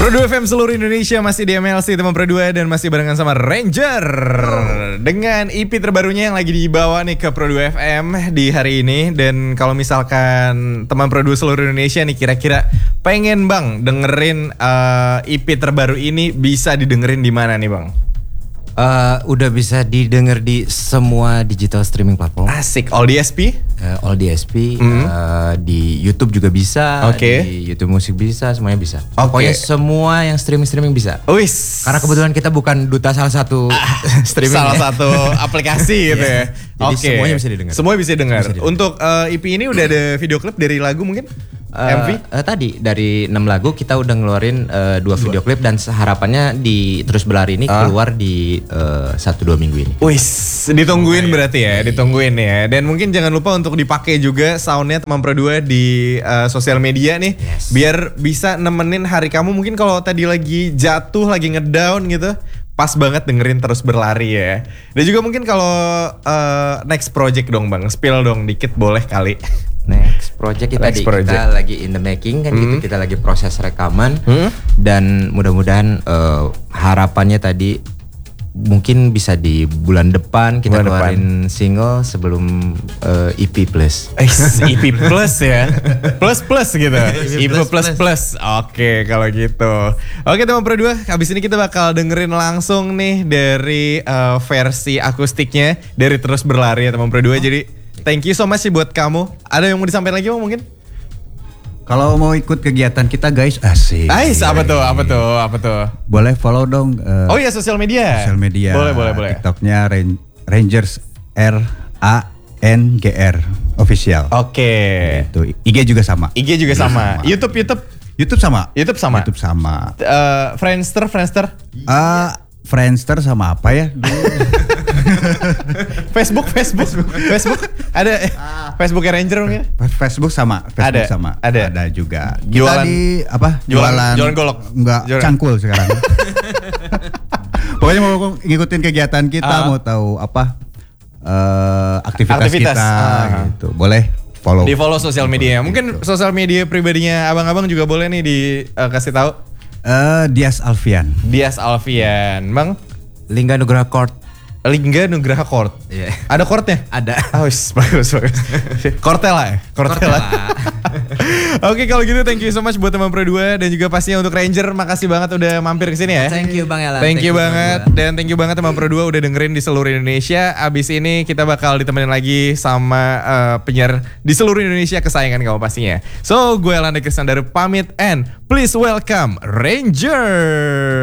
Pro 2 FM seluruh Indonesia masih di MLC teman Pro 2 dan masih barengan sama Ranger dengan EP terbarunya yang lagi dibawa nih ke Pro 2 FM di hari ini. Dan kalau misalkan teman Pro 2 seluruh Indonesia nih kira-kira pengen bang dengerin EP terbaru ini, bisa didengerin di mana nih bang? Udah bisa didengar di semua digital streaming platform. Asik, all DSP? All DSP, di YouTube juga bisa, di YouTube musik bisa, semuanya bisa. Pokoknya semua yang streaming bisa. Wis. Karena kebetulan kita bukan duta salah satu streaming. Salah satu aplikasi gitu ya. Jadi semuanya bisa didengar. Semua bisa didengar. Untuk EP ini udah ada video klip dari lagu mungkin? MV? Tadi dari 6 lagu kita udah ngeluarin 2 video klip dan harapannya di Terus Berlari ini keluar di 1-2 minggu ini. Wis, ditungguin berarti ya, ditungguin ya. Dan mungkin jangan lupa untuk dipakai juga soundnya teman Pro 2 di sosial media nih, biar bisa nemenin hari kamu. Mungkin kalau tadi lagi jatuh, lagi ngedown gitu, pas banget dengerin Terus Berlari ya. Dan juga mungkin kalau next project dong bang, spill dong dikit boleh kali. Next project kita lagi in the making kan gitu, kita lagi proses rekaman dan mudah-mudahan harapannya tadi mungkin bisa di bulan depan kita keluarin single sebelum EP plus. EP plus ya, plus gitu. EP plus. Oke kalau gitu. Oke teman Pro 2, habis ini kita bakal dengerin langsung nih dari versi akustiknya dari Terus Berlari ya teman Pro 2. Jadi thank you so much sih buat kamu. Ada yang mau disampaikan lagi bang mungkin? Kalau mau ikut kegiatan kita guys, asik. Apa tuh? Boleh follow dong. Oh iya sosial media. Boleh. TikToknya Rangers RANGR official. Oke. Itu IG juga sama. YouTube sama. Friendster. Friendster sama apa ya? Facebook ada Facebook Ranger mungkin? Facebook sama. Ada juga. Jualan kita di apa? Jualan golok. Enggak, cangkul sekarang. Pokoknya mau ngikutin kegiatan kita, mau tahu apa aktivitas kita gitu. Boleh follow. Di follow sosial media. Mungkin sosial media pribadinya abang-abang juga boleh nih dikasih tahu. Dias Alfian, Bang. Lingga Nugraha Court. Yeah. Ada chordnya? Ada. Bagus. Kortela. Oke kalau gitu thank you so much buat teman Pro 2 dan juga pastinya untuk Ranger, makasih banget udah mampir ke sini ya. Thank you Bang Elan. Thank you banget dan thank you banget teman Pro 2 udah dengerin di seluruh Indonesia. Abis ini kita bakal ditemenin lagi sama penyiar di seluruh Indonesia kesayangan kamu pastinya. So gue Elan Kristandaru pamit and please welcome Ranger.